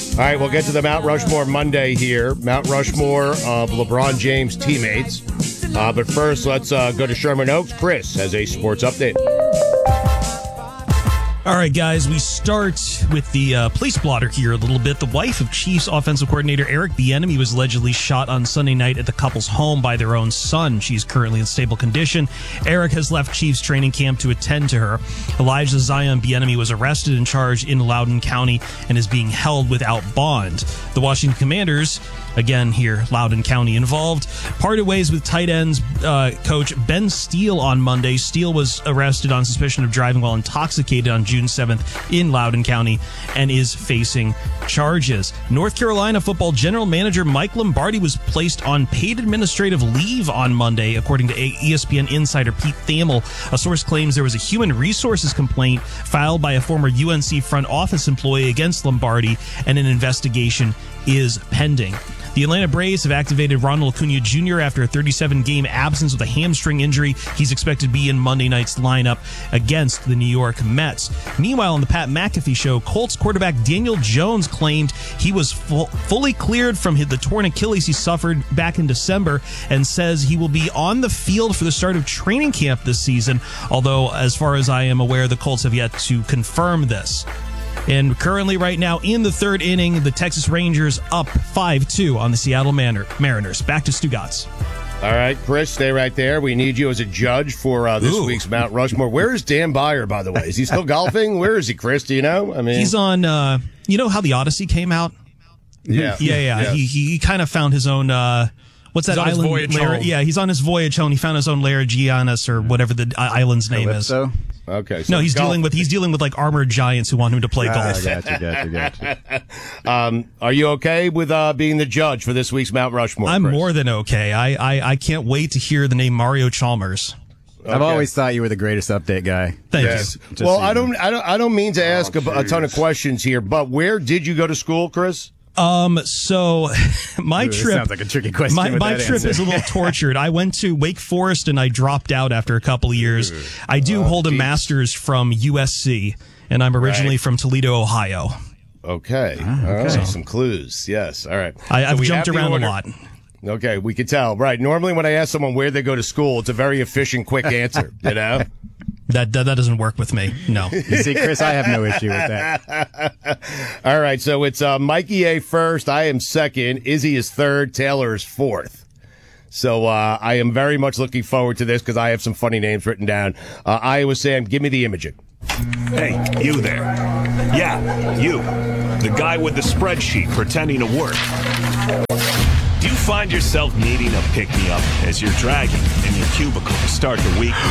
All right, we'll get to the Mount Rushmore Monday here. Mount Rushmore of LeBron James teammates. But first, let's go to Sherman Oaks. Chris has a sports update. All right, guys, we start with the police blotter here a little bit. The wife of Chiefs offensive coordinator Eric Bieniemy was allegedly shot on Sunday night at the couple's home by their own son. She's currently in stable condition. Eric has left Chiefs training camp to attend to her. Elijah Zion Bieniemy was arrested and charged in Loudoun County and is being held without bond. The Washington Commanders, again here, Loudoun County involved, parted ways with tight ends coach Ben Steele on Monday. Steele was arrested on suspicion of driving while intoxicated on June 7th in Loudoun County and is facing charges. North Carolina football general manager Mike Lombardi was placed on paid administrative leave on Monday, according to ESPN insider Pete Thamel. A source claims there was a human resources complaint filed by a former UNC front office employee against Lombardi, and an investigation is pending. The Atlanta Braves have activated Ronald Acuna Jr. after a 37-game absence with a hamstring injury. He's expected to be in Monday night's lineup against the New York Mets. Meanwhile, on the Pat McAfee show, Colts quarterback Daniel Jones claimed he was fully cleared from the torn Achilles he suffered back in December, and says he will be on the field for the start of training camp this season, although, as far as I am aware, the Colts have yet to confirm this. And currently, right now, in the third inning, the Texas Rangers up 5-2 on the Seattle Mariners. Back to Stugatz. All right, Chris, stay right there. We need you as a judge for this week's Mount Rushmore. Where is Dan Byer, by the way? Is he still golfing? Where is he, Chris? Do you know? I mean, he's on. You know how the Odyssey came out? Yeah. He kind of found his own. What's that island? Voyage home. Yeah, he's on his voyage home. He found his own Lair Giannis, or whatever the island's name Calypso? is. Okay. So No, he's dealing with like armored giants who want him to play golf. Gotcha. Are you okay with being the judge for this week's Mount Rushmore? I'm Chris? more than okay. I can't wait to hear the name Mario Chalmers. I've always thought you were the greatest update guy. Thank Yes. you. Well, I don't mean to ask a ton of questions here, but where did you go to school, Chris? So my trip sounds like a tricky question. My trip is a little tortured. I went to Wake Forest and I dropped out after a couple of years. I do hold a master's from USC, and I'm originally from Toledo, Ohio. Okay. All right. Some clues. Yes. All right. I've So we jumped have the around order. a lot. Okay, we could tell. Right. Normally when I ask someone where they go to school, it's a very efficient, quick answer, you know? That doesn't work with me. No. You see, Chris, I have no issue with that. All right, so it's Mikey A first, I am second, Izzy is third, Taylor is fourth. So I am very much looking forward to this because I have some funny names written down. Iowa Sam, give me the imaging. Hey, you there. Yeah, you. The guy with the spreadsheet pretending to work. Do you find yourself needing a pick-me-up as you're dragging in your cubicle to start the week?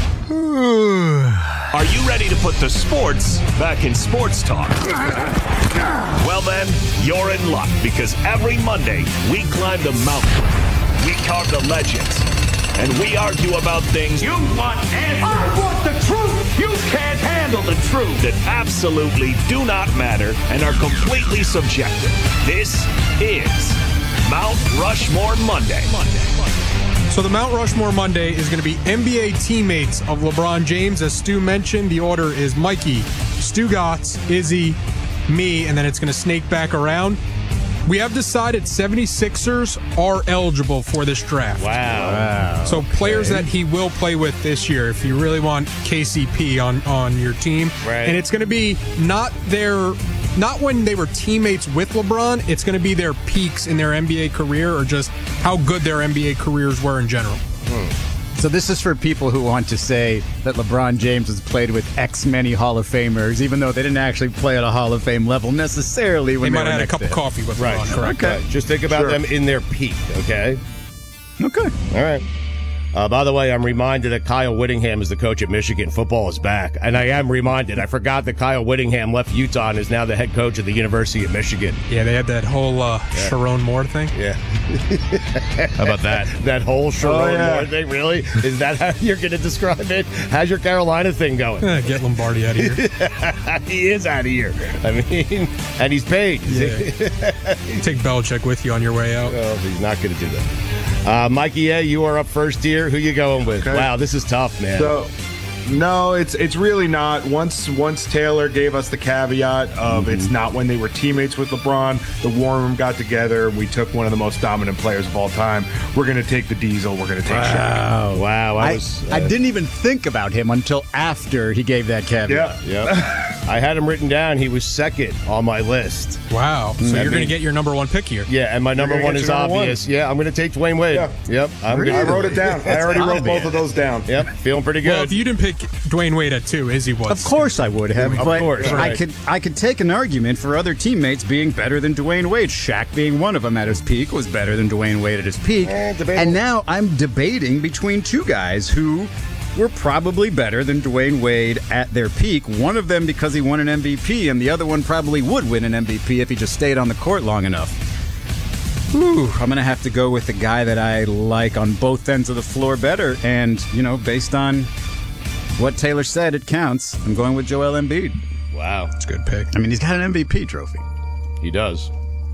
Are you ready to put the sports back in sports talk? Well then, you're in luck, because every Monday we climb the mountain, we carve the legends, and we argue about things. You want answers. I want the truth. You can't handle the truth. That absolutely do not matter and are completely subjective. This is Mount Rushmore Monday. So the Mount Rushmore Monday is going to be NBA teammates of LeBron James. As Stu mentioned, the order is Mikey, Stugatz, Izzy, me, and then it's going to snake back around. We have decided 76ers are eligible for this draft. Wow. So players that he will play with this year, if you really want KCP on your team. Right. And it's going to be not when they were teammates with LeBron, it's going to be their peaks in their NBA career, or just how good their NBA careers were in general. So this is for people who want to say that LeBron James has played with X many Hall of Famers, even though they didn't actually play at a Hall of Fame level necessarily when They they might were have had a next cup to of him. coffee with Right. LeBron, correct? Okay. Just think about them in their peak, okay? Okay. All right. By the way, I'm reminded that Kyle Whittingham is the coach at Michigan. Football is back. And I am reminded. I forgot that Kyle Whittingham left Utah and is now the head coach of the University of Michigan. Yeah, they had that whole Sharon Moore thing. Yeah. How about that? That whole Sharon Moore thing, really? Is that how you're going to describe it? How's your Carolina thing going? Get Lombardi out of here. He is out of here. I mean, and he's paid. Take Belichick with you on your way out. Oh, he's not going to do that. Mikey A., you are up first here. Who you going with? Okay. Wow, this is tough, man. So, No, it's really not. Once Taylor gave us the caveat of it's not when they were teammates with LeBron, the war room got together, and we took one of the most dominant players of all time. We're going to take the Diesel. We're going to take Shaq. Wow. I didn't even think about him until after he gave that caveat. Yeah. Yep. I had him written down. He was second on my list. Wow. So you're going to get your number one pick here. Yeah, and my number gonna one get is your number one. obvious. Yeah, I'm going to take Dwayne Wade. Yeah. Yep. I wrote it down. I already wrote both of those down. Yep. Feeling pretty good. Well, if you didn't pick Dwayne Wade at 2, Izzy was. Of course I would have, Of but course, right. I could take an argument for other teammates being better than Dwayne Wade. Shaq being one of them at his peak was better than Dwayne Wade at his peak. Debatable. And now I'm debating between two guys who were probably better than Dwayne Wade at their peak. One of them because he won an MVP, and the other one probably would win an MVP if he just stayed on the court long enough. Ooh, I'm going to have to go with the guy that I like on both ends of the floor better. And, based on what Taylor said, it counts. I'm going with Joel Embiid. Wow. That's a good pick. I mean, he's got an MVP trophy. He does.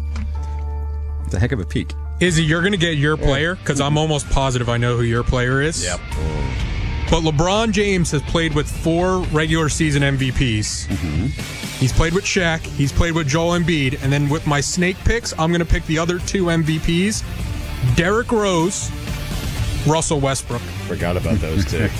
It's a heck of a peak. Izzy, you're going to get your player because I'm almost positive I know who your player is. Yep. But LeBron James has played with 4 regular season MVPs. He's played with Shaq. He's played with Joel Embiid. And then with my snake picks, I'm going to pick the other 2 MVPs. Derrick Rose, Russell Westbrook. Forgot about those two.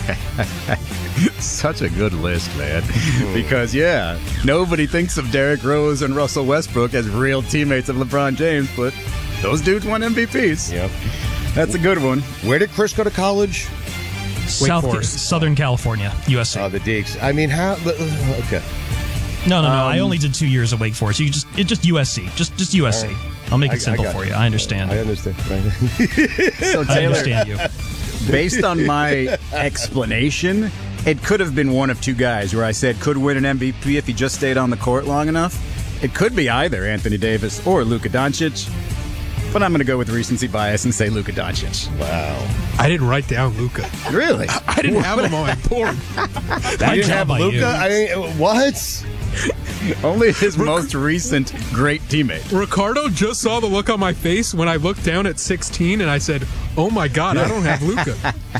Such a good list, man. Because, nobody thinks of Derrick Rose and Russell Westbrook as real teammates of LeBron James, but those dudes won MVPs. Yep. That's a good one. Where did Chris go to college? Forest. Southern California, USC. Oh, the Deeks. I mean, how? Okay. No. I only did 2 years at Wake Forest. It's just USC. Just USC. I'll make it simple got for you. you. I understand. I understand. So, I Taylor, understand you. based on my explanation, it could have been one of two guys where I said could win an MVP if he just stayed on the court long enough. It could be either Anthony Davis or Luka Doncic. But I'm going to go with recency bias and say Luka Doncic. Wow. I didn't write down Luka. Really? I didn't have him on my board. You didn't have by Luka? you. I mean, what? Only his most recent great teammate. Ricardo just saw the look on my face when I looked down at 16 and I said, oh my God, I don't have Luka.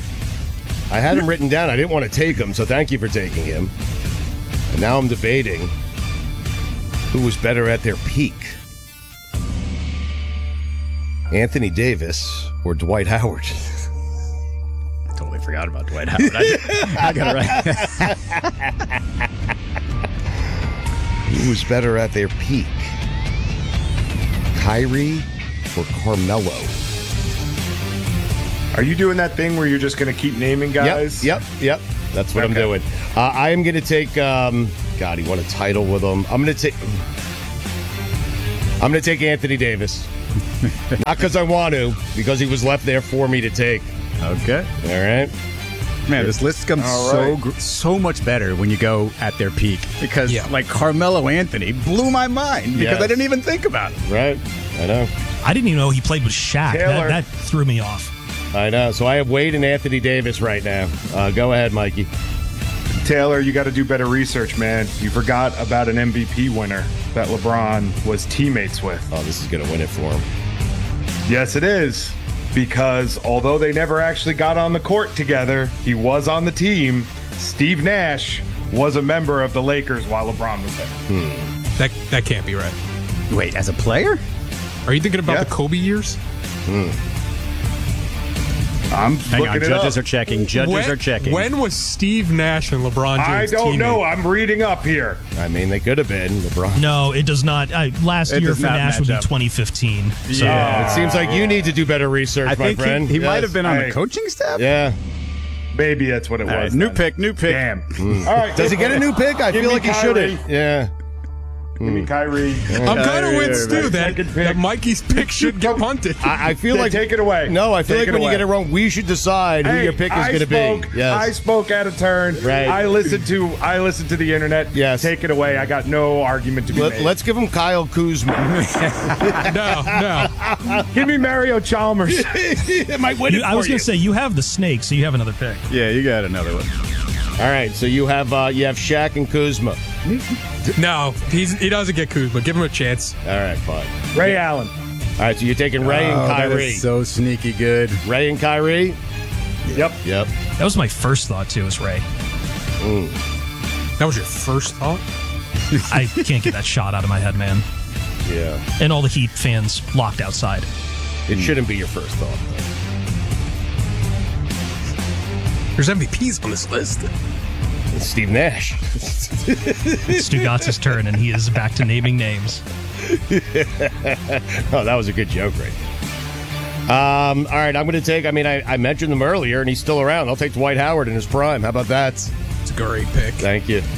I had him written down. I didn't want to take him, so thank you for taking him. And now I'm debating who was better at their peak. Anthony Davis or Dwight Howard? Totally forgot about Dwight Howard. I got it right. Who was better at their peak? Kyrie or Carmelo? Are you doing that thing where you're just going to keep naming guys? Yep. That's what I'm Okay. doing. I am going to take. God, he won a title with him. I'm going to take Anthony Davis. Not because I want to, because he was left there for me to take. Okay. All right. Man, this list comes All right. so much better when you go at their peak. Because, like, Carmelo Anthony blew my mind because Yes. I didn't even think about it. Right. I know. I didn't even know he played with Shaq. Taylor. That threw me off. I know. So I have Wade and Anthony Davis right now. Go ahead, Mikey. Taylor, you got to do better research, man. You forgot about an MVP winner that LeBron was teammates with. Oh, this is going to win it for him. Yes, it is. Because although they never actually got on the court together, he was on the team. Steve Nash was a member of the Lakers while LeBron was there. That can't be right. Wait, as a player? Are you thinking about Yeah. the Kobe years? I'm Hang looking on, it judges up. are checking. Judges are checking. When was Steve Nash and LeBron James I don't teammates? know. I'm reading up here. I mean, they could have been LeBron. No, it does not. Last It year does for not Nash would be match up. 2015. So. It seems like you need to do better research, I my think friend. he might Yes. have been on Hey. the coaching staff. Yeah. Maybe that's what it All right, was. new then. pick, new pick. Damn. All right. Does he get a new pick? I Give feel me like he Kyrie. shouldn't. Yeah. Give me Kyrie. I'm kind of with Stu that, Second pick. that Mikey's pick should get punted. I feel Yeah, like take it away. No, I feel Take like it when you away. get it wrong, we should decide who Hey, your pick is I going to be. spoke- Yes. I spoke out of turn. Right. I listened to the internet. Yes. Take it away. I got no argument to be made. Let's give him Kyle Kuzma. No. Give me Mario Chalmers. It might win I was going to say, you have the snake, so you have another pick. Yeah, you got another one. All right, so you have Shaq and Kuzma. No, he doesn't get Kuzma. Give him a chance. All right, fine. Ray Allen. All right, so you're taking Ray and That Kyrie. is so sneaky good. Ray and Kyrie. Yep. Yep. That was my first thought, too, is Ray. That was your first thought? I can't get that shot out of my head, man. Yeah. And all the Heat fans locked outside. It shouldn't be your first thought. There's MVPs on this list. It's Steve Nash. Stugatz's turn, and he is back to naming names. Oh, that was a good joke, right? All right, I'm going to take, I mentioned them earlier, and he's still around. I'll take Dwight Howard in his prime. How about that? It's a great pick. Thank you.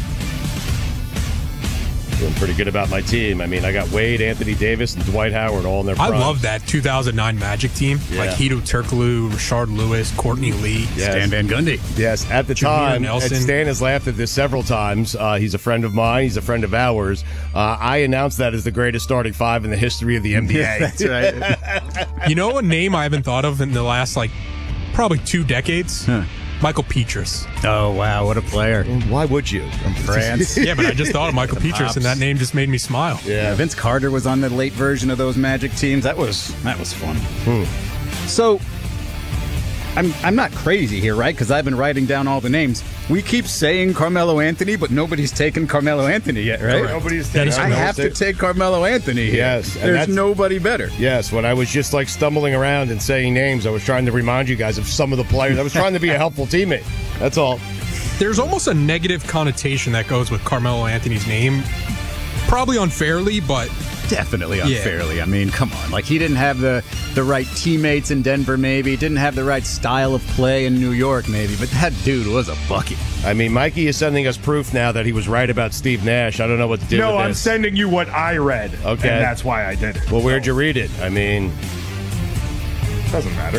Feeling pretty good about my team. I got Wade, Anthony Davis, and Dwight Howard all in their prime. I love that 2009 Magic team. Yeah. Like Hedo Turkoglu, Rashard Lewis, Courtney Lee. Yes. Stan Van Gundy. Yes, at the Jameer time, Nelson. and Stan has laughed at this several times. He's a friend of mine. He's a friend of ours. I announced that as the greatest starting five in the history of the NBA. That's right. You know a name I haven't thought of in the last, probably 2 decades? Michael Petrus. Oh, wow. What a player. Why would you? From France. Yeah, but I just thought of Michael Petrus, and that name just made me smile. Yeah. Vince Carter was on the late version of those Magic teams. That was fun. So, I'm not crazy here, right? Because I've been writing down all the names. We keep saying Carmelo Anthony, but nobody's taken Carmelo Anthony yet, right? Nobody's That is taking I have to take Carmelo Anthony here. Yes, and There's that's- nobody better. Yes, when I was just stumbling around and saying names, I was trying to remind you guys of some of the players. I was trying to be a helpful teammate. That's all. There's almost a negative connotation that goes with Carmelo Anthony's name. Probably unfairly, but Definitely unfairly. I mean, come on. He didn't have the right teammates in Denver, maybe. Didn't have the right style of play in New York, maybe. But that dude was a bucket. Mikey is sending us proof now that he was right about Steve Nash. I don't know what to do No, with I'm this. sending you what I read. Okay. And that's why I did it. Well, where'd you read it? Doesn't matter.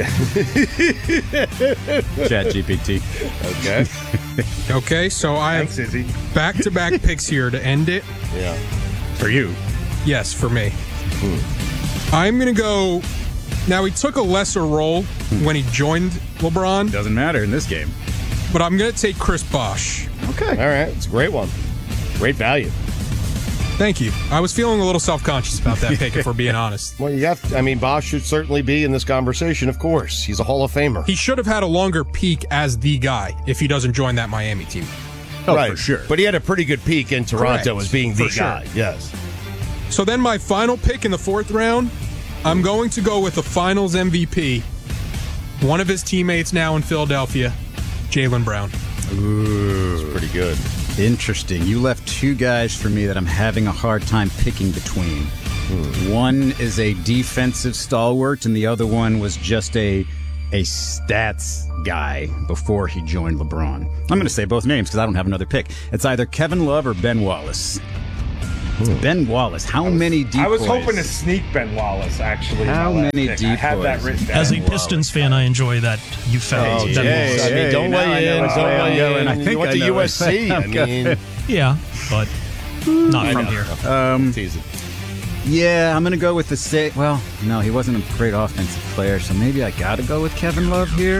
ChatGPT. Okay. okay, so I Thanks, have Izzy. back-to-back picks here to end it. Yeah. For you. Yes, for me. I'm going to go... Now, he took a lesser role when he joined LeBron, Doesn't matter in this game. but I'm going to take Chris Bosh. Okay. All right. It's a great one. Great value. Thank you. I was feeling a little self-conscious about that pick, if we're being honest. Well, you have to, Bosch should certainly be in this conversation, of course. He's a Hall of Famer. He should have had a longer peak as the guy if he doesn't join that Miami team. Oh, right. for sure. But he had a pretty good peak in Toronto Correct. as being the For sure. guy. Yes. So then my final pick in the 4th round, I'm going to go with the Finals MVP, one of his teammates now in Philadelphia, Jaylen Brown. It's pretty good. Interesting. You left 2 guys for me that I'm having a hard time picking between. One is a defensive stalwart, and the other one was just a stats guy before he joined LeBron. I'm going to say both names because I don't have another pick. It's either Kevin Love or Ben Wallace. Ben Wallace. How many depoys? I was hoping to sneak Ben Wallace, actually. How in my last many pick. I have that depoys? written down. As a Pistons fan, I enjoy that you found Oh, that Jay, moves. I mean, don't now I weigh know in. which Don't way I'm weigh going. in. I think You went I to know which USC. way I'm going. Yeah, but not from here. Teasing. Yeah, I'm going to go with the same. Well, no, he wasn't a great offensive player, so maybe I got to go with Kevin Love here.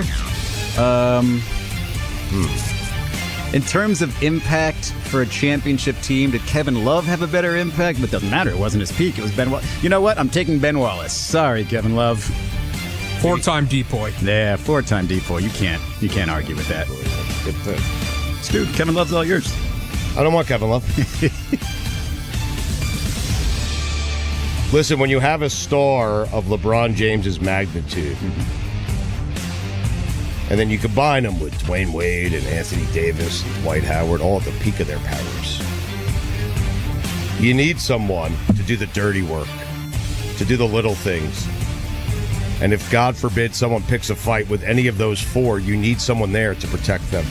In terms of impact for a championship team, did Kevin Love have a better impact? But it doesn't matter. It wasn't his peak. It was Ben Wallace. You know what? I'm taking Ben Wallace. Sorry, Kevin Love. 4-time depoy. Yeah, 4-time depoy. You can't argue with that. Good pick. Stu, Kevin Love's all yours. I don't want Kevin Love. Listen, when you have a star of LeBron James's magnitude, and then you combine them with Dwayne Wade and Anthony Davis and Dwight Howard, all at the peak of their powers, you need someone to do the dirty work, to do the little things. And if, God forbid, someone picks a fight with any of those 4, you need someone there to protect them.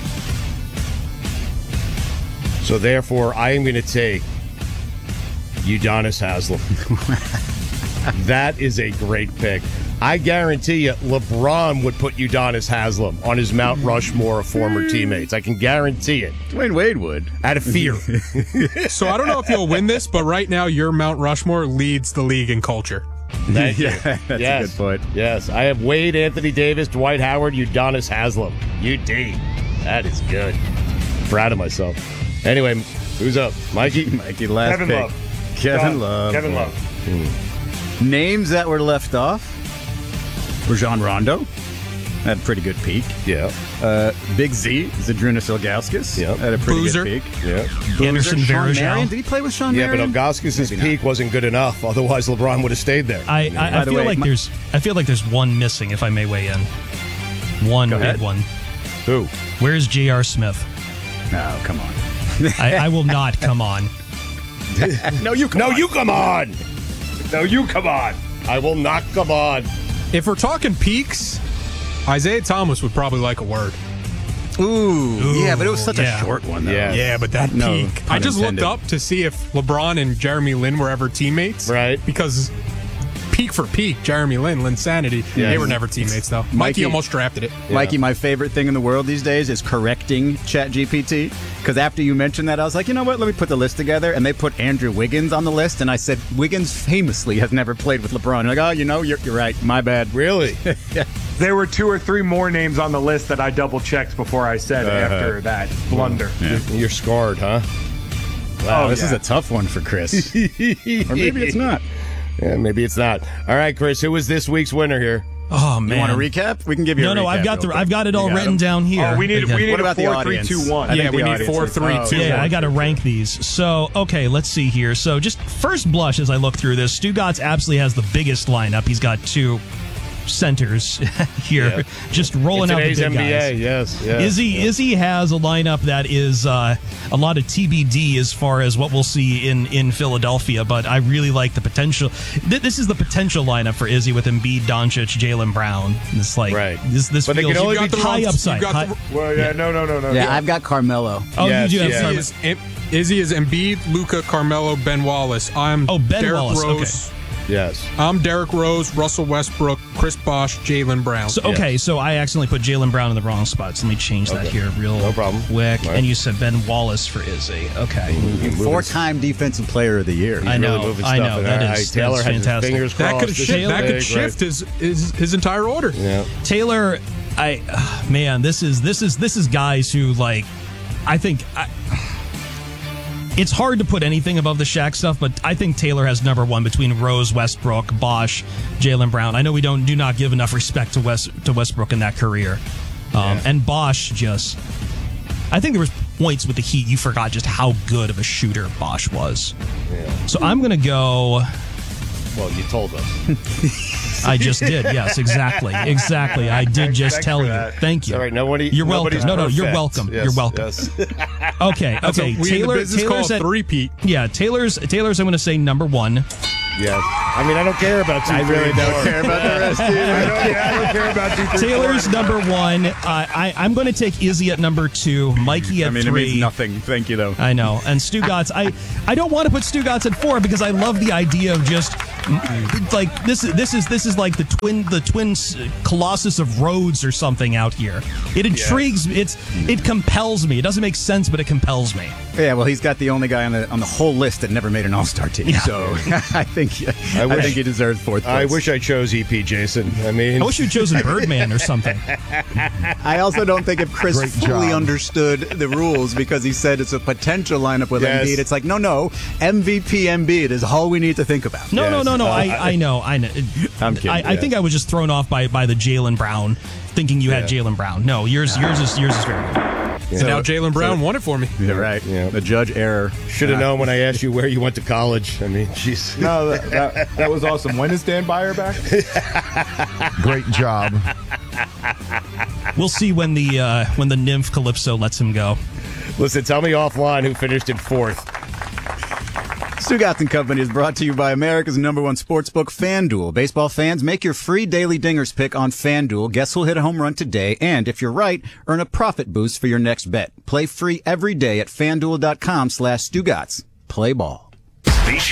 So therefore, I am going to take Udonis Haslem. That is a great pick. I guarantee you, LeBron would put Udonis Haslem on his Mount Rushmore of former teammates. I can guarantee it. Dwayne Wade would. Out of fear. So I don't know if you'll win this, but right now your Mount Rushmore leads the league in culture. Thank you. Yeah, that's Yes. a good point. Yes, I have Wade, Anthony Davis, Dwight Howard, Udonis Haslem. UD. That is good. Proud of myself. Anyway, who's up? Mikey? Mikey, last Kevin pick. Love. Kevin Done. Love. Kevin Love. Names that were left off: Rajon Rondo, had a pretty good peak. Yeah. Big Z, Zydrunas Ilgauskas, Yep. had a pretty Boozer. good peak. Yeah. Anderson Sean Varejao. Marion, did he play with Sean Yeah, but Marion? Ilgauskas' Maybe peak wasn't good enough. Otherwise, LeBron would have stayed there. I By the feel way, like I feel like there's one missing, if I may weigh in. One Go big ahead. one. Who? Where's J.R. Smith? No, come on. I will not come on. No, you come on. No, you come on. I will not come on. If we're talking peaks, Isaiah Thomas would probably like a word. Ooh, yeah, but it was such yeah. a short one, though. Yeah. Yeah, but that No, peak. I just looked unintended. up to see if LeBron and Jeremy Lin were ever teammates. Right. Because peak for peak, Jeremy Lin, Linsanity, they were never teammates, though. Mikey Mikey- almost drafted it. Mikey, my favorite thing in the world these days is correcting ChatGPT. Because after you mentioned that, I was like, you know what? Let me put the list together. And they put Andrew Wiggins on the list. And I said, Wiggins famously has never played with LeBron. And like, oh, you know, you're right. My bad. Really? There were 2 or 3 more names on the list that I double checked before I said after that blunder. You're scarred, huh? Wow, Oh, this is yeah. a tough one for Chris. Or maybe it's not. Yeah, maybe it's not. All right, Chris, who was this week's winner here? Oh man. You want a recap? We can give you a No, recap. I've got real quick. I've got it all You got written 'em? down here. Oh, we need Okay. What a about the 4, 3, audience? 2, 1. I Yeah, think we the need audience 4, is- 3, 2. Yeah, 1. I got to rank these. So, okay, let's see here. So, just first blush as I look through this, Stugotz absolutely has the biggest lineup. He's got 2 centers here, Yeah. just rolling out the Today's big NBA, guys. yes. Izzy has a lineup that is a lot of TBD as far as what we'll see in Philadelphia, but I really like the potential. This is the potential lineup for Izzy with Embiid, Doncic, Jaylen Brown. It's like Right. this But they feels can only You've got the high wrong- upside. you've got High- the- Well, yeah, no. Yeah, I've got Carmelo. oh, Yes, you do have yes. Carmelo. Izzy is Embiid, Luka, Carmelo, Ben Wallace. I'm Oh, Ben Derrick Wallace, Rose. Yes. I'm Derrick Rose, Russell Westbrook, Chris Bosh, Jaylen Brown. So okay, so I accidentally put Jaylen Brown in the wrong spot. So let me change that here real No problem. quick. Right. And you said Ben Wallace for Izzy. Okay. 4-time Defensive Player of the Year. I know. Really moving I stuff know. in That there. is- Taylor that's has his fantastic. fingers that crossed. could This shift. is That could big, shift right? his entire order. Yeah. Taylor, man, this is guys who like. I think. It's hard to put anything above the Shaq stuff, but I think Taylor has number 1 between Rose, Westbrook, Bosh, Jaylen Brown. I know we do not give enough respect to Westbrook in that career, and Bosh just. I think there was points with the Heat you forgot just how good of a shooter Bosh was. Yeah. So I'm gonna go. Well, you told us. I just did. Yes, exactly. I did just Thanks tell for you. that. Thank you. All right, nobody. You're welcome. nobody's No, you're perfect. welcome. Yes, You're welcome. yes. Okay. That's what we in the business call at, three-peat. Yeah, Taylor's. I'm going to say number 1. Yes. I mean, I don't care about 2, I 3, really and don't 4. care about the rest either. I don't care about 2, 3, Taylor's 4. number 1. I'm going to take Izzy at number 2. Mikey at I mean, 3. it means nothing. Thank you, though. I know. And Stugotz, I don't want to put Stugotz at 4 because I love the idea of just like this is like the twin Colossus of Rhodes or something out here. It intrigues me. It compels me. It doesn't make sense, but it compels me. Yeah, well, he's got the only guy on the whole list that never made an All-Star team. Yeah. So I think he deserves 4th place. I wish I chose EP Jason. I mean, I wish you'd chosen Birdman or something. I also don't think if Chris Great fully job. understood the rules because he said it's a potential lineup with Yes. Embiid. It's like, no, MVP Embiid is all we need to think about. No. Yes. I know. I'm kidding. I think I was just thrown off by the Jaylen Brown, thinking you had Jaylen Brown. No, yours is very good. And now Jaylen Brown won it for me. You're right. Yeah. The judge error. should have known when I asked you where you went to college. I mean, jeez. No, that was awesome. When is Dan Byer back? Great job. We'll see when the nymph Calypso lets him go. Listen, tell me offline who finished in 4th. Stugotz and Company is brought to you by America's #1 sportsbook, FanDuel. Baseball fans, make your free daily dingers pick on FanDuel. Guess who'll hit a home run today? And if you're right, earn a profit boost for your next bet. Play free every day at FanDuel.com/Stugotz. Play ball. Be sure